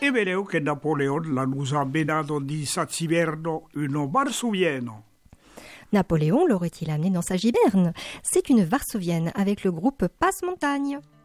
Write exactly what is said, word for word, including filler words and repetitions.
è vero che Napoleon l'ha ammenato di Satsiverno uno varsovieno. Napoléon l'aurait-il amené dans sa giberne? C'est une varsovienne avec le groupe Passe-Montagne.